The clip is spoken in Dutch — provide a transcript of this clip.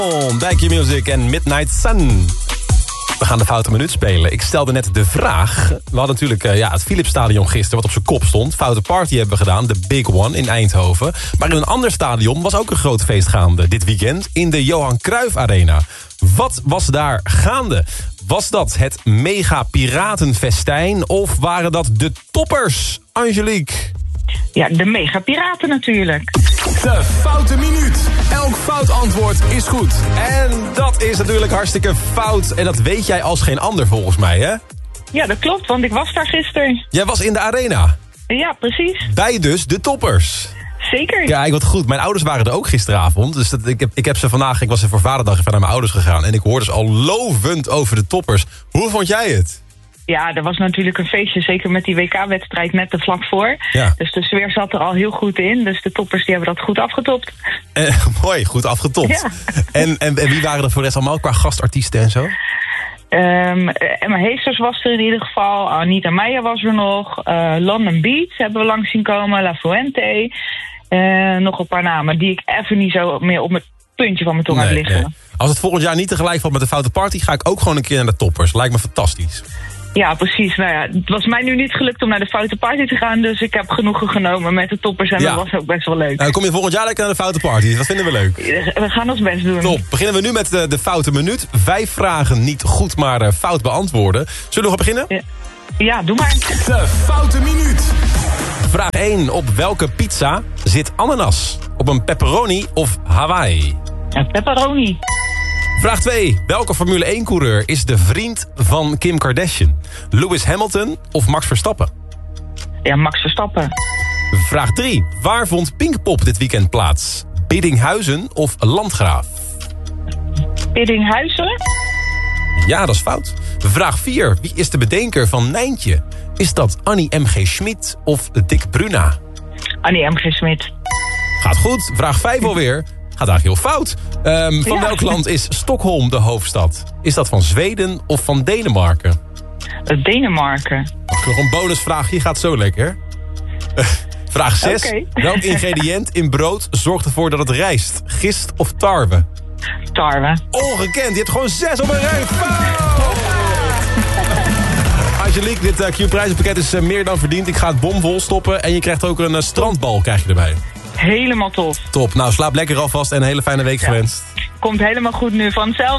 Back Your Music en Midnight Sun. We gaan de Foute Minuut spelen. Ik stelde net de vraag. We hadden natuurlijk het Philipsstadion gisteren wat op zijn kop stond. Foute Party hebben we gedaan, de Big One in Eindhoven. Maar in een ander stadion was ook een groot feest gaande dit weekend. In de Johan Cruijff Arena. Wat was daar gaande? Was dat het mega piratenfestijn of waren dat de toppers, Angelique? Ja, de mega piraten natuurlijk. De Foute Minuut. Elk fout antwoord is goed. En dat is natuurlijk hartstikke fout. En dat weet jij als geen ander volgens mij, hè? Ja, dat klopt, want ik was daar gisteren. Jij was in de arena. Ja, precies. Bij dus de toppers. Zeker. Kijk, wat goed. Mijn ouders waren er ook gisteravond. Dus ik heb ze vandaag, ik was er voor vaderdag even naar mijn ouders gegaan. En ik hoorde ze al lovend over de toppers. Hoe vond jij het? Ja, er was natuurlijk een feestje, zeker met die WK-wedstrijd net er vlak voor. Ja. Dus de sfeer zat er al heel goed in. Dus de toppers die hebben dat goed afgetopt. Mooi, goed afgetopt. Ja. En wie waren er voor de rest allemaal qua gastartiesten en zo? Emma Heesters was er in ieder geval. Anita Meijer was er nog. London Beat hebben we langs zien komen. La Fuente. Nog een paar namen die ik even niet zo meer op het puntje van mijn tong heb liggen. Nee. Als het volgend jaar niet tegelijk valt met de Foute Party, ga ik ook gewoon een keer naar de toppers. Lijkt me fantastisch. Ja, precies. Nou ja, het was mij nu niet gelukt om naar de Foute Party te gaan. Dus ik heb genoegen genomen met de toppers. En dat was ook best wel leuk. Nou, kom je volgend jaar lekker naar de Foute Party. Dat vinden we leuk. We gaan ons best doen. Top. Beginnen we nu met de Foute Minuut. 5 vragen niet goed, maar fout beantwoorden. Zullen we gaan beginnen? Ja, doe maar. De Foute Minuut. Vraag 1. Op welke pizza zit ananas? Op een pepperoni of Hawaii? Ja, pepperoni. Vraag 2. Welke Formule 1-coureur is de vriend van Kim Kardashian? Lewis Hamilton of Max Verstappen? Ja, Max Verstappen. Vraag 3. Waar vond Pinkpop dit weekend plaats? Biddinghuizen of Landgraaf? Biddinghuizen? Ja, dat is fout. Vraag 4. Wie is de bedenker van Nijntje? Is dat Annie M.G. Schmid of Dick Bruna? Annie M.G. Schmid. Gaat goed. Vraag 5 alweer. Gaat eigenlijk heel fout. Van welk land is Stockholm de hoofdstad? Is dat van Zweden of van Denemarken? Denemarken. Nog een bonusvraag. Hier gaat zo lekker. Vraag 6. Okay. Welk ingrediënt in brood zorgt ervoor dat het rijst? Gist of tarwe? Tarwe. Ongekend. Je hebt gewoon 6 op een rij. Angelique, dit Q-prijzenpakket is meer dan verdiend. Ik ga het bomvol stoppen. En je krijgt ook een strandbal krijg je erbij. Helemaal tof. Top. Nou, slaap lekker alvast en een hele fijne week gewenst. Komt helemaal goed nu vanzelf.